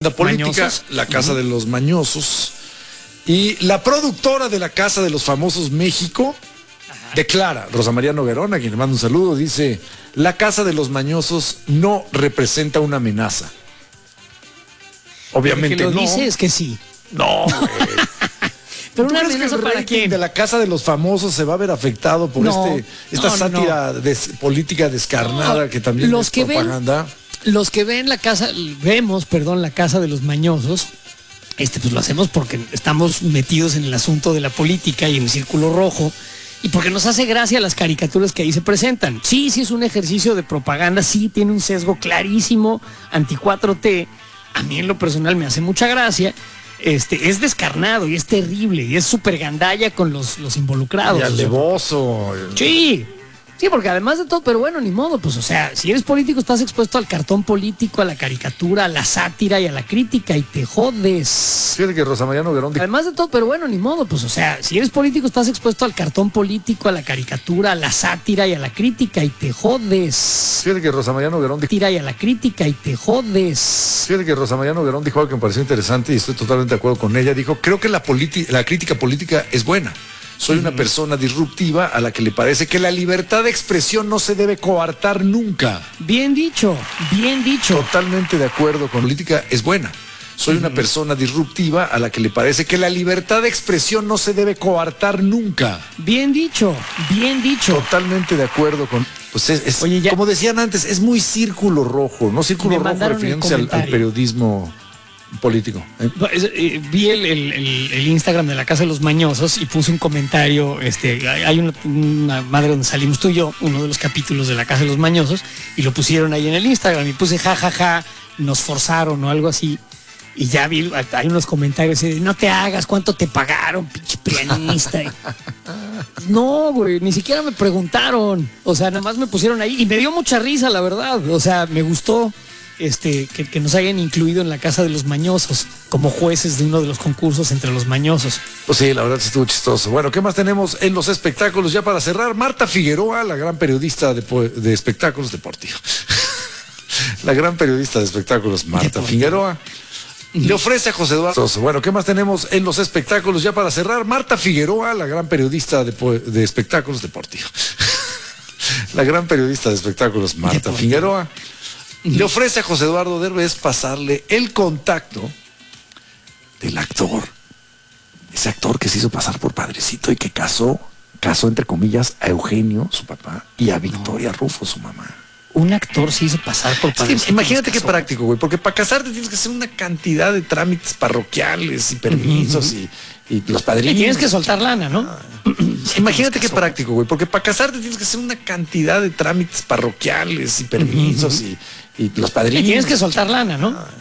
propaganda política, mañosos. La Casa de los Mañosos. Y la productora de La Casa de los Famosos México declara, Rosa María Noguerón, a quien le mando un saludo, dice: La Casa de los Mañosos no representa una amenaza. Obviamente El que lo no. dice es que sí. No, güey. Pero ¿Tú una crees que amenaza el para rating quién? de La Casa de los Famosos se va a ver afectado por esta no. sátira política descarnada No, que también los es que ven- propaganda? Los que ven La Casa de los Mañosos, pues lo hacemos porque estamos metidos en el asunto de la política y en el círculo rojo, y porque nos hace gracia las caricaturas que ahí se presentan. Sí, es un ejercicio de propaganda, sí tiene un sesgo clarísimo anti-4T. A mí en lo personal me hace mucha gracia. Es descarnado y es terrible y es súper gandalla con los involucrados. Y alevoso. Sí, porque además de todo, pero bueno, ni modo, pues o sea, si eres político estás expuesto al cartón político, a la caricatura, a la sátira y a la crítica y te jodes. Fíjate que Rosa María Noguerón dijo: Además de todo, pero bueno, ni modo, pues o sea, si eres político estás expuesto al cartón político, a la caricatura, a la sátira y a la crítica y te jodes. Fíjate que Rosa María Noguerón dijo: Tira y a la crítica y te jodes. Fíjate que Rosa María Noguerón dijo algo que me pareció interesante y estoy totalmente de acuerdo con ella. Dijo: creo que la crítica política es buena. Soy una persona disruptiva a la que le parece que la libertad de expresión no se debe coartar nunca. Bien dicho, bien dicho. Totalmente de acuerdo con política es buena. Soy una persona disruptiva a la que le parece que la libertad de expresión no se debe coartar nunca. Bien dicho, bien dicho. Totalmente de acuerdo con... Pues Oye, ya- como decían antes, es muy círculo rojo, ¿no? Círculo Me rojo mandaron el refiriéndose al comentario. periodismo político. Vi el Instagram de La Casa de los Mañosos y puse un comentario. Hay una madre donde salimos tú y yo, uno de los capítulos de La Casa de los Mañosos, y lo pusieron ahí en el Instagram y puse jajaja, nos forzaron o algo así. Y ya vi, hay unos comentarios de no te hagas, ¿cuánto te pagaron, pinche pianista? No, güey, ni siquiera me preguntaron. O sea, nada más me pusieron ahí y me dio mucha risa, la verdad. O sea, me gustó que nos hayan incluido en La Casa de los Mañosos como jueces de uno de los concursos entre los mañosos. Pues sí, la verdad sí estuvo chistoso. Bueno, ¿qué más tenemos en los espectáculos? Ya para cerrar, Marta Figueroa, la gran periodista de espectáculos deportivos. La gran periodista de espectáculos, Marta Figueroa, le ofrece a José Eduardo. Bueno, ¿qué más tenemos en los espectáculos? Ya para cerrar, Marta Figueroa, la gran periodista de espectáculos deportivos. La gran periodista de espectáculos, Marta Figueroa, le ofrece a José Eduardo Derbez pasarle el contacto del actor. Ese actor que se hizo pasar por padrecito y que casó entre comillas a Eugenio, su papá, y a Victoria Rufo, su mamá. Un actor se hizo pasar por padre. Imagínate qué práctico, güey, porque para casarte tienes que hacer una cantidad de trámites parroquiales y permisos y los padrinos. Y tienes que soltar lana, ¿no? Imagínate qué práctico, güey, porque para casarte tienes que hacer una cantidad de trámites parroquiales y permisos y los padrinos. Y tienes que soltar lana, ¿no?